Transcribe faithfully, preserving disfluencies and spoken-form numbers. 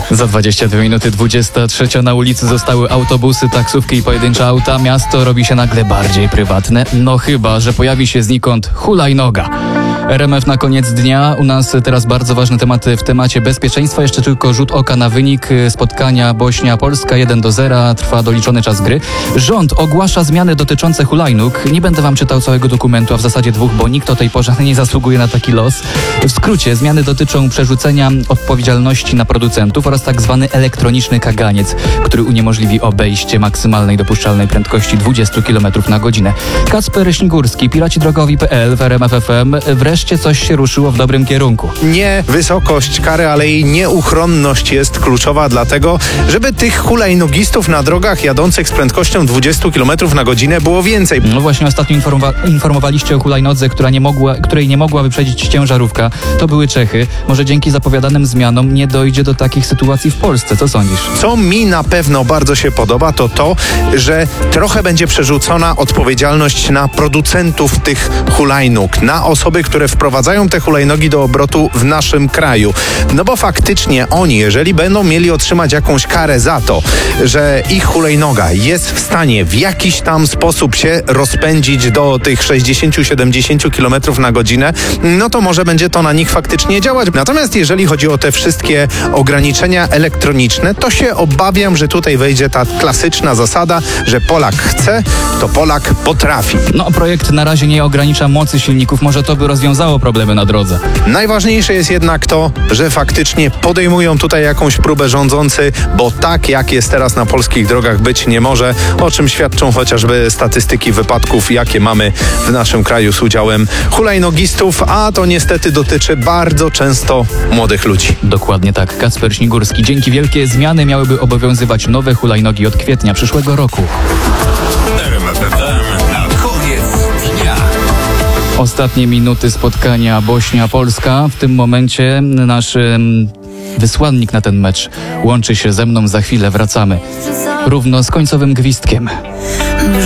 Za dwadzieścia dwie minuty dwudziesta trzecia na ulicy zostały autobusy, taksówki i pojedyncze auta. Miasto robi się nagle bardziej prywatne. No chyba, że pojawi się znikąd hulajnoga. R M F na koniec dnia. U nas teraz bardzo ważne tematy w temacie bezpieczeństwa. Jeszcze tylko rzut oka na wynik spotkania Bośnia-Polska jeden do zera. Trwa doliczony czas gry. Rząd ogłasza zmiany dotyczące hulajnóg. Nie będę wam czytał całego dokumentu, a w zasadzie dwóch, bo nikt o tej porze nie zasługuje na taki los. W skrócie, zmiany dotyczą przerzucenia odpowiedzialności na producentów oraz tak zwany elektroniczny kaganiec, który uniemożliwi obejście maksymalnej dopuszczalnej prędkości dwadzieścia kilometrów na godzinę. Kacper Śnigurski, piraci drogowi kropka p l w R M F F M. Wreszcie coś się ruszyło w dobrym kierunku. Nie wysokość kary, ale jej nieuchronność jest kluczowa, dlatego żeby tych hulajnogistów na drogach jadących z prędkością dwadzieścia kilometrów na godzinę było więcej. No właśnie ostatnio informowa- informowaliście o hulajnodze, która nie mogła, której nie mogła wyprzedzić ciężarówka. To były Czechy. Może dzięki zapowiadanym zmianom nie dojdzie do takich sytuacji w Polsce. Co sądzisz? Co mi na pewno bardzo się podoba, to to, że trochę będzie przerzucona odpowiedzialność na producentów tych hulajnóg, na osoby, które wprowadzają te hulajnogi do obrotu w naszym kraju. No bo faktycznie oni, jeżeli będą mieli otrzymać jakąś karę za to, że ich hulajnoga jest w stanie w jakiś tam sposób się rozpędzić do tych sześćdziesiąt do siedemdziesięciu kilometrów na godzinę, no to może będzie to na nich faktycznie działać. Natomiast jeżeli chodzi o te wszystkie ograniczenia elektroniczne, to się obawiam, że tutaj wejdzie ta klasyczna zasada, że Polak chce, to Polak potrafi. No, projekt na razie nie ogranicza mocy silników. Może to by rozwiązało problemy na drodze. Najważniejsze jest jednak to, że faktycznie podejmują tutaj jakąś próbę rządzący, bo tak jak jest teraz na polskich drogach być nie może, o czym świadczą chociażby statystyki wypadków, jakie mamy w naszym kraju z udziałem hulajnogistów, a to niestety dotyczy bardzo często młodych ludzi. Dokładnie tak. Kacper Śnigurski. Dzięki wielkie zmiany miałyby obowiązywać nowe hulajnogi od kwietnia przyszłego roku. R M F F M na koniec dnia. Ostatnie minuty spotkania Bośnia-Polska. W tym momencie nasz em, wysłannik na ten mecz łączy się ze mną. Za chwilę wracamy równo z końcowym gwizdkiem.